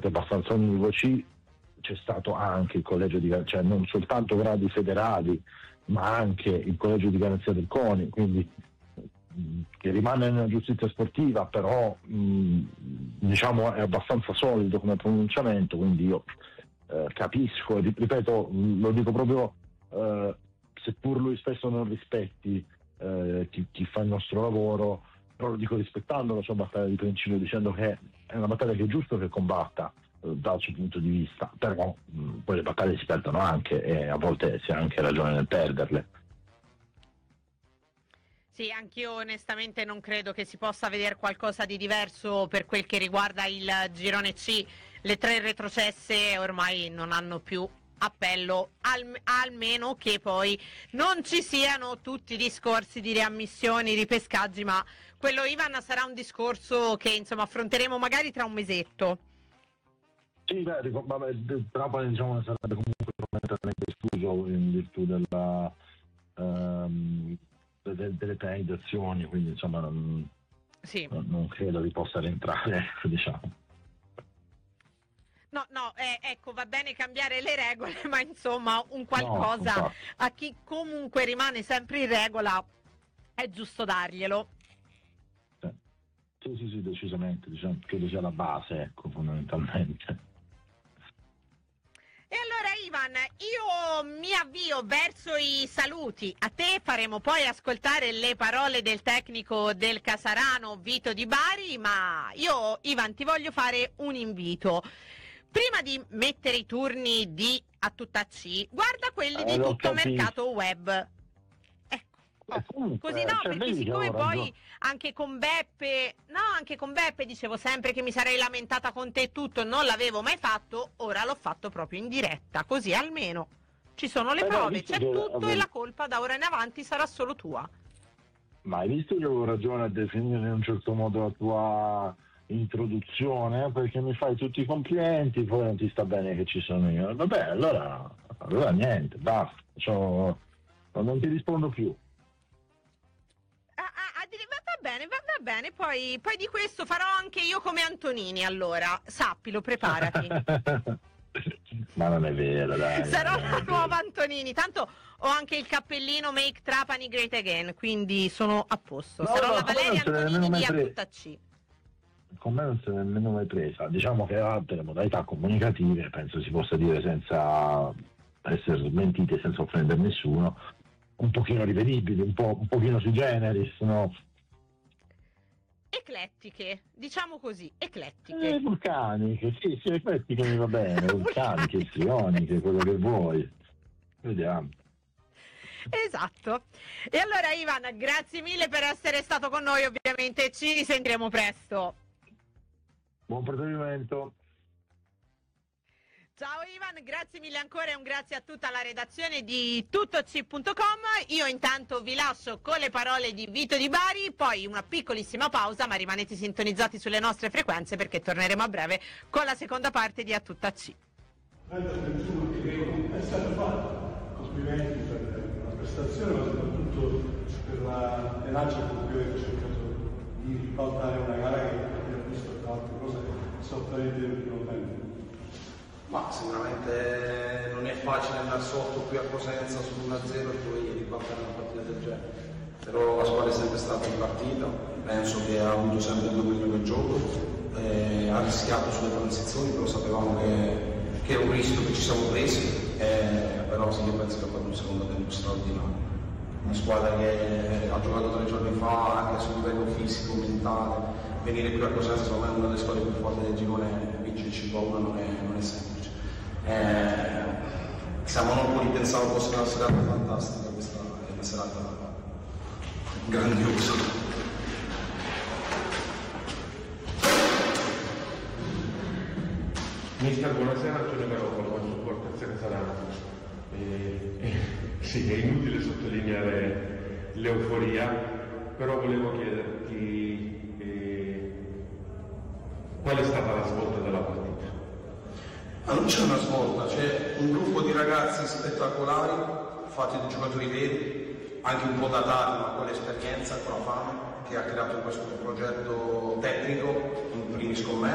stati abbastanza univoci, c'è stato anche il collegio cioè non soltanto gradi federali, ma anche il collegio di garanzia del CONI, quindi che rimane nella giustizia sportiva, però diciamo è abbastanza solido come pronunciamento, quindi io capisco, ripeto, lo dico proprio, seppur lui spesso non rispetti chi fa il nostro lavoro, però lo dico rispettando la sua battaglia di principio, dicendo che è una battaglia che è giusto che combatta dal suo punto di vista, però poi le battaglie si perdono anche e a volte si ha anche ragione nel perderle. Sì, anch'io onestamente non credo che si possa vedere qualcosa di diverso per quel che riguarda il girone C. Le 3 retrocesse ormai non hanno più appello, almeno che poi non ci siano tutti i discorsi di riammissioni, ripescaggi, ma quello, Ivan, sarà un discorso che insomma affronteremo magari tra un mesetto. Sì, però poi diciamo che sarebbe comunque completamente escluso in virtù delle penalizzazioni, quindi insomma non credo vi possa rientrare, diciamo. No, ecco, va bene cambiare le regole, ma insomma un qualcosa a chi comunque rimane sempre in regola è giusto darglielo. Sì, decisamente, diciamo, credo sia la base, ecco, fondamentalmente. E allora Ivan, io mi avvio verso i saluti. A te faremo poi ascoltare le parole del tecnico del Casarano, Vito Di Bari, ma io, Ivan, ti voglio fare un invito. Prima di mettere i turni di A Tutta C, guarda quelli di Tutto Mercato Web. Ecco, così perché siccome poi anche con Beppe dicevo sempre che mi sarei lamentata con te e tutto, non l'avevo mai fatto, ora l'ho fatto proprio in diretta, così almeno ci sono le prove, c'è tutto e la colpa da ora in avanti sarà solo tua. Ma hai visto che avevo ragione a definire in un certo modo la tua introduzione, perché mi fai tutti i complimenti, poi non ti sta bene che ci sono io. Vabbè, allora niente, basta, non ti rispondo più. Va bene, poi di questo farò anche io come Antonini, allora, sappilo, preparati. Ma non è vero, dai. Sarò la nuova Antonini, tanto ho anche il cappellino Make Trapani Great Again, quindi sono a posto. Sarò la Valeria Antonini di A Tutta C. Con me non se ne è nemmeno mai presa, diciamo che ha delle modalità comunicative, penso si possa dire senza essere smentite, senza offendere nessuno, un pochino rivedibili, un pochino sui generis, no? Eclettiche, diciamo così, eclettiche. Vulcaniche, sì, eclettiche mi va bene, vulcaniche, sioniche, quello che vuoi. Vediamo. Esatto. E allora Ivan, grazie mille per essere stato con noi, ovviamente ci risentiremo presto. Buon proseguimento. Ciao Ivan, grazie mille ancora e un grazie a tutta la redazione di tuttoc.com. Io intanto vi lascio con le parole di Vito Di Bari, poi una piccolissima pausa, ma rimanete sintonizzati sulle nostre frequenze perché torneremo a breve con la seconda parte di A Tutta C. È stato fatto, complimenti per la prestazione, ma soprattutto per la tenacia con cui avete cercato di ribaltare una gara che abbiamo visto tra altre cose sofferente nel primo tempo. Ma sicuramente non è facile andare sotto qui a Cosenza sull'1-0 e poi ribaltare una partita del genere. Però la squadra è sempre stata in partita, penso che ha avuto sempre il dominio del gioco, ha rischiato sulle transizioni, però sapevamo che è un rischio che ci siamo presi, però sì, io penso che ha fatto un secondo tempo straordinario. Una squadra che ha giocato 3 giorni fa, anche sul livello fisico, mentale, venire qui a Cosenza secondo me è una delle squadre più forti del girone, vincere 5-1 non è semplice. Siamo noi che pensavo fosse una serata fantastica, questa è una serata grandiosa. Mister, buonasera, Antonio Garofalo, con supporter Casarano. Sì, è inutile sottolineare l'euforia, però volevo chiederti qual è stata la svolta della partita? Ma non c'è una svolta, c'è un gruppo di ragazzi spettacolari, fatti di giocatori veri, anche un po' datati, ma con l'esperienza, con la fame, che ha creato questo progetto tecnico, in primis con me,